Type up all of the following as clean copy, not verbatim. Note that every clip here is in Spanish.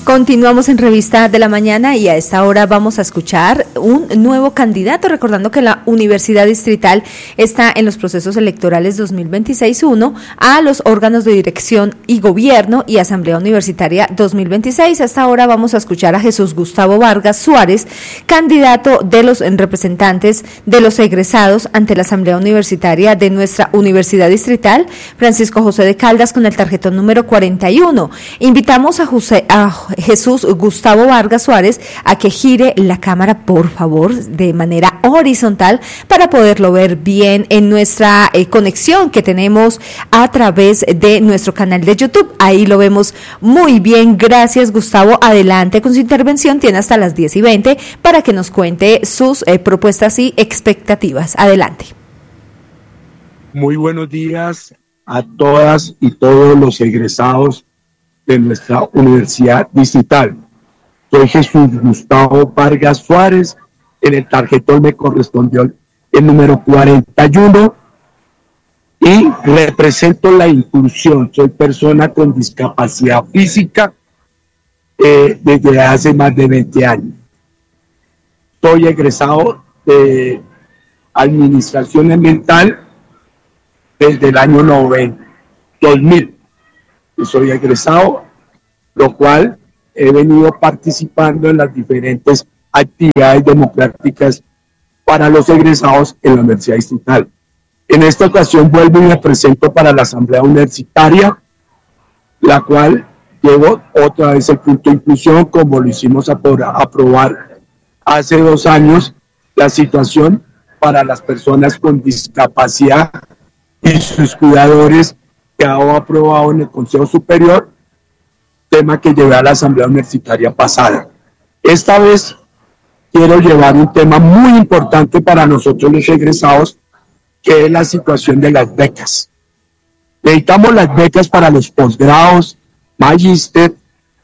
Continuamos en Revista de la Mañana y a esta hora vamos a escuchar un nuevo candidato, recordando que la Universidad Distrital está en los procesos electorales 2026-1 a los órganos de dirección y gobierno y Asamblea Universitaria 2026. A esta hora vamos a escuchar a Jesús Gustavo Vargas Suárez, candidato de los representantes de los egresados ante la Asamblea Universitaria de nuestra Universidad Distrital, Francisco José de Caldas, con el tarjetón número 41. Invitamos a Jesús Gustavo Vargas Suárez a que gire la cámara, por favor, de manera horizontal para poderlo ver bien en nuestra conexión que tenemos a través de nuestro canal de YouTube. Ahí lo vemos muy bien. Gracias, Gustavo. Adelante con su intervención. Tiene hasta las 10:20 para que nos cuente sus propuestas y expectativas. Adelante. Muy buenos días a todas y todos los egresados de nuestra Universidad Distrital. Soy Jesús Gustavo Vargas Suárez, en el tarjetón me correspondió el número 41 y represento la inclusión. Soy persona con discapacidad física desde hace más de 20 años. Soy egresado de Administración Ambiental desde el año 2000. Soy egresado, lo cual he venido participando en las diferentes actividades democráticas para los egresados en la Universidad Distrital. En esta ocasión vuelvo y me presento para la Asamblea Universitaria, la cual llevo otra vez el punto de inclusión, como lo hicimos aprobar hace 2 años, la situación para las personas con discapacidad y sus cuidadores, que ha aprobado en el Consejo Superior, tema que llevé a la Asamblea Universitaria pasada. Esta vez quiero llevar un tema muy importante para nosotros los egresados, que es la situación de las becas. Necesitamos las becas para los posgrados, magíster,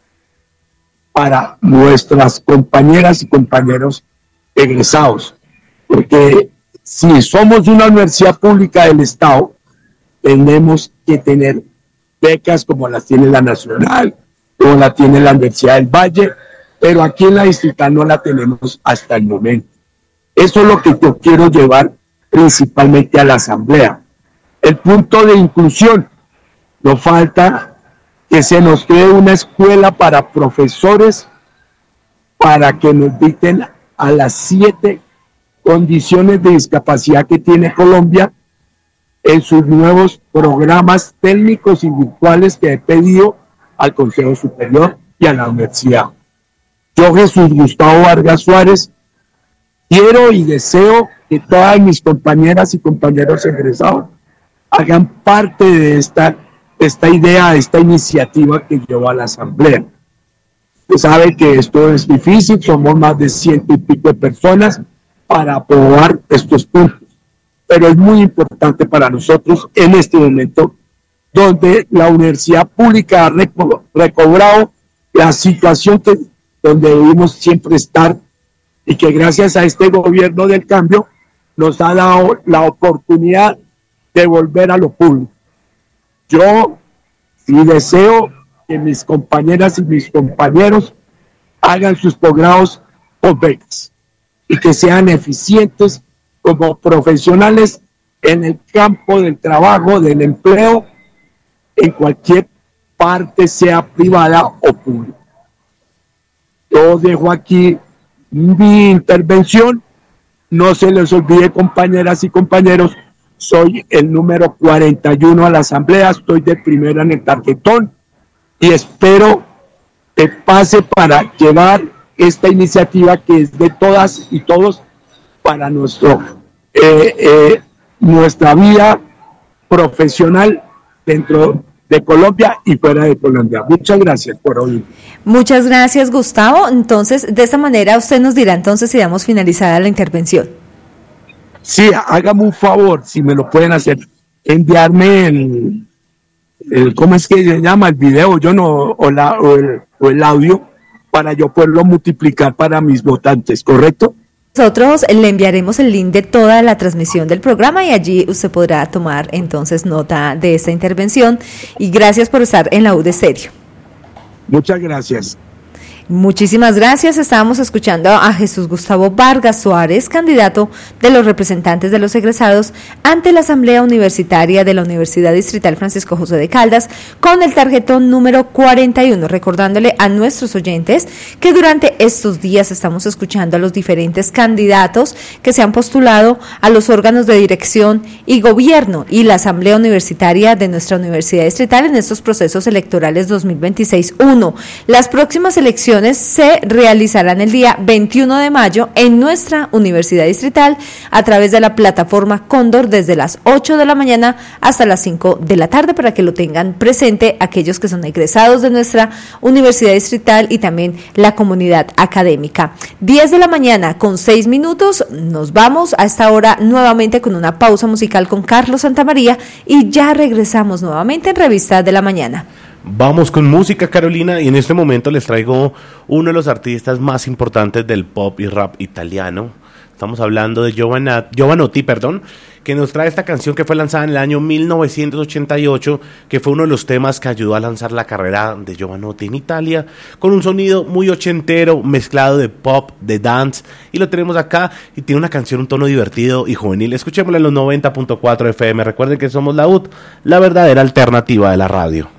para nuestras compañeras y compañeros egresados, porque si somos una universidad pública del Estado, tenemos que tener becas como las tiene la Nacional, como la tiene la Universidad del Valle, pero aquí en la Distrital no la tenemos hasta el momento. Eso es lo que yo quiero llevar principalmente a la Asamblea. El punto de inclusión, nos falta que se nos cree una escuela para profesores para que nos dicten a las 7 condiciones de discapacidad que tiene Colombia en sus nuevos programas técnicos y virtuales que he pedido al Consejo Superior y a la universidad. Yo, Jesús Gustavo Vargas Suárez, quiero y deseo que todas mis compañeras y compañeros egresados hagan parte de esta idea, de esta iniciativa que llevo a la Asamblea. Usted sabe que esto es difícil, somos más de 100 y pico de personas para aprobar estos puntos. Pero es muy importante para nosotros en este momento, donde la universidad pública ha recobrado la situación donde debimos siempre estar, y que gracias a este gobierno del cambio nos ha dado la oportunidad de volver a lo público. Yo sí deseo que mis compañeras y mis compañeros hagan sus posgrados con becas y que sean eficientes como profesionales en el campo del trabajo, del empleo, en cualquier parte, sea privada o pública. Yo dejo aquí mi intervención. No se les olvide, compañeras y compañeros, soy el número 41 a la Asamblea, estoy de primera en el tarjetón y espero que pase para llevar esta iniciativa que es de todas y todos para nuestra vida profesional dentro de Colombia y fuera de Colombia. Muchas gracias por oír. Muchas gracias, Gustavo. Entonces, de esta manera usted nos dirá entonces si damos finalizada la intervención. Sí, hágame un favor, si me lo pueden hacer, enviarme el ¿cómo es que se llama? El video, o el audio, para yo poderlo multiplicar para mis votantes, ¿correcto? Nosotros le enviaremos el link de toda la transmisión del programa y allí usted podrá tomar entonces nota de esta intervención. Y gracias por estar en la U de Estéreo. Muchas gracias. Muchísimas gracias. Estábamos escuchando a Jesús Gustavo Vargas Suárez, candidato de los representantes de los egresados ante la Asamblea Universitaria de la Universidad Distrital Francisco José de Caldas, con el tarjetón número 41, recordándole a nuestros oyentes que durante estos días estamos escuchando a los diferentes candidatos que se han postulado a los órganos de dirección y gobierno y la Asamblea Universitaria de nuestra Universidad Distrital en estos procesos electorales 2026-1. Las próximas elecciones se realizarán el día 21 de mayo en nuestra Universidad Distrital a través de la plataforma Cóndor desde las 8 de la mañana hasta las 5 de la tarde, para que lo tengan presente aquellos que son egresados de nuestra Universidad Distrital y también la comunidad académica. 10 de la mañana con 6 minutos, nos vamos a esta hora nuevamente con una pausa musical con Carlos Santamaría y ya regresamos nuevamente en Revista de la Mañana. Vamos con música, Carolina, y en este momento les traigo uno de los artistas más importantes del pop y rap italiano. Estamos hablando de Jovanotti, que nos trae esta canción que fue lanzada en el año 1988, que fue uno de los temas que ayudó a lanzar la carrera de Jovanotti en Italia, con un sonido muy ochentero, mezclado de pop, de dance, y lo tenemos acá, y tiene una canción, un tono divertido y juvenil. Escuchémosla en los 90.4 FM. Recuerden que somos la UT, la verdadera alternativa de la radio.